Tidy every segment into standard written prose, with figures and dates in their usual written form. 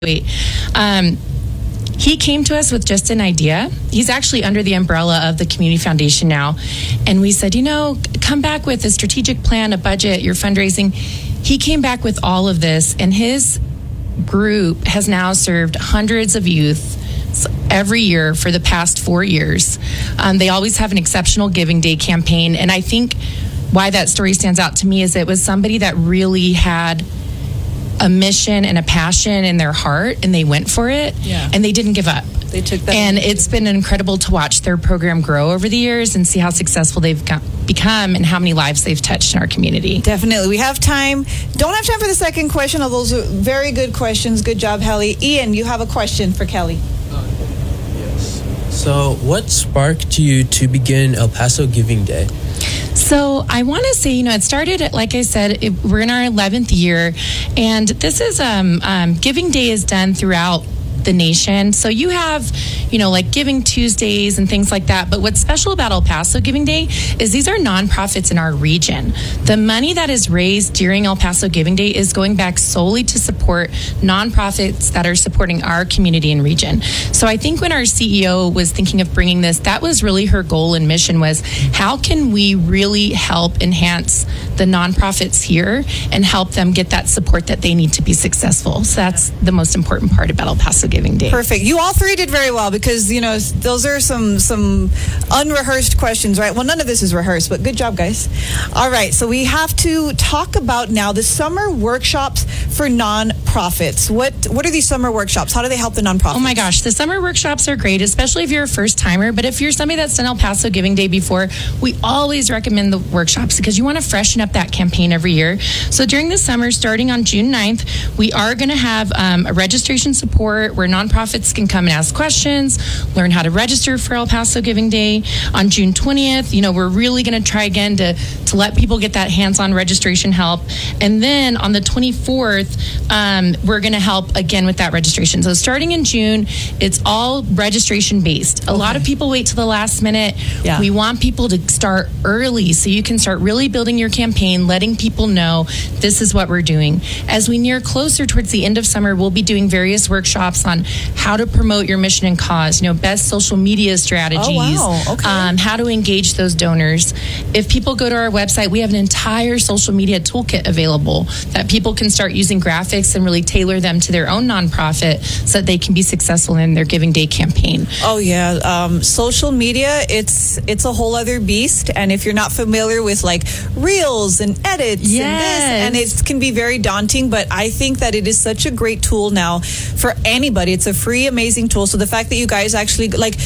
He came to us with just an idea. He's actually under the umbrella of the Community Foundation now. And we said, come back with a strategic plan, a budget, your fundraising. He came back with all of this, and his group has now served hundreds of youth every year for the past 4 years. They always have an exceptional Giving Day campaign. And I think why that story stands out to me is it was somebody that really had a mission and a passion in their heart, and they went for it, and they didn't give up. They took that. And it's been incredible to watch their program grow over the years and see how successful they've become and how many lives they've touched in our community. Definitely. We have time. Don't have time for the second question, although those are very good questions. Good job, Helly. Ian, you have a question for Kelly. Yes. So what sparked you to begin El Paso Giving Day? So I want to say, it started, like I said, we're in our 11th year, and this is Giving Day is done throughout the nation. So you have, like Giving Tuesdays and things like that. But what's special about El Paso Giving Day is these are nonprofits in our region. The money that is raised during El Paso Giving Day is going back solely to support nonprofits that are supporting our community and region. So I think when our CEO was thinking of bringing this, that was really her goal and mission was how can we really help enhance the nonprofits here and help them get that support that they need to be successful. So that's the most important part about El Paso Giving Day. Perfect. You all three did very well because, those are some unrehearsed questions, right? Well, none of this is rehearsed, but good job, guys. All right. So we have to talk about now the summer workshops for nonprofits. What are these summer workshops? How do they help the nonprofits? Oh my gosh. The summer workshops are great, especially if you're a first timer. But if you're somebody that's done El Paso Giving Day before, we always recommend the workshops because you want to freshen up that campaign every year. So during the summer, starting on June 9th, we are going to have a registration support where nonprofits can come and ask questions, learn how to register for El Paso Giving Day. On June 20th, we're really going to try again to let people get that hands-on registration help. And then on the 24th, we're going to help again with that registration. So starting in June, it's all registration based. A lot of people wait till the last minute. Yeah. We want people to start early so you can start really building your campaign, letting people know this is what we're doing. As we near closer towards the end of summer, we'll be doing various workshops on how to promote your mission and cause, best social media strategies, how to engage those donors. If people go to our website, we have an entire social media toolkit available that people can start using graphics and really tailor them to their own nonprofit so that they can be successful in their Giving Day campaign. Oh yeah, social media, it's a whole other beast. And if you're not familiar with like reels and edits and this, and it can be very daunting, but I think that it is such a great tool now for anybody. It's a free, amazing tool. So the fact that you guys actually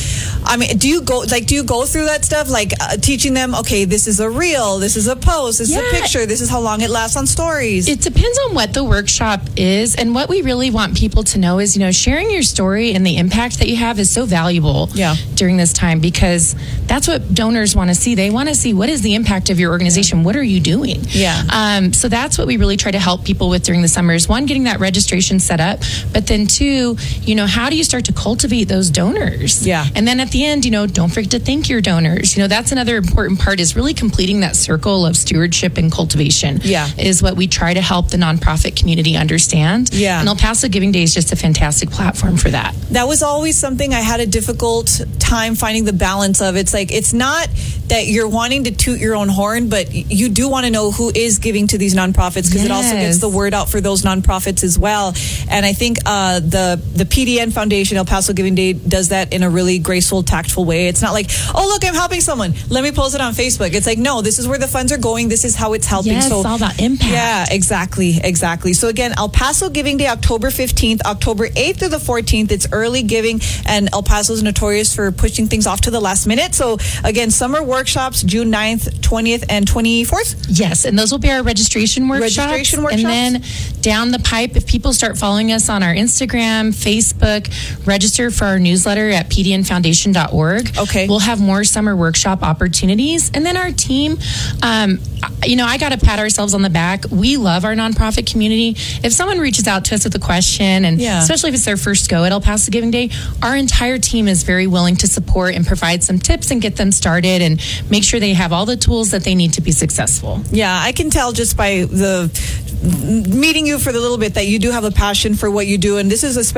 do you go through that stuff, teaching them, okay, this is a reel, this is a post, this is a picture, this is how long it lasts on stories? It depends on what the workshop is, and what we really want people to know is, sharing your story and the impact that you have is so valuable during this time, because that's what donors want to see. They want to see, what is the impact of your organization? What are you doing? So that's what we really try to help people with during the summers. One, getting that registration set up, but then two, how do you start to cultivate those donors? And then at the end, don't forget to thank your donors. That's another important part, is really completing that circle of stewardship and cultivation is what we try to help the nonprofit community understand. And El Paso Giving Day is just a fantastic platform for that. That was always something I had a difficult time finding the balance of. It's not that you're wanting to toot your own horn, but you do want to know who is giving to these nonprofits, because it also gets the word out for those nonprofits as well. And I think the PDN Foundation, El Paso Giving Day, does that in a really graceful, tactful way. It's not like, oh, look, I'm helping someone, let me post it on Facebook. It's like, no, this is where the funds are going. This is how it's helping. Yes, so it's all about impact. Yeah, exactly. So again, El Paso Giving Day, October 15th, October 8th to the 14th. It's early giving, and El Paso is notorious for pushing things off to the last minute. So again, summer workshops, June 9th, 20th, and 24th? Yes, and those will be our registration workshops. And then down the pipe, if people start following us on our Instagram, Facebook, register for our newsletter at pdnfoundation.org. Okay. We'll have more summer workshop opportunities. And then our team, I got to pat ourselves on the back. We love our nonprofit community. If someone reaches out to us with a question, and especially if it's their first go at El Paso Giving Day, our entire team is very willing to support and provide some tips and get them started. And make sure they have all the tools that they need to be successful. Yeah, I can tell just by the meeting you for the little bit that you do have a passion for what you do, and this is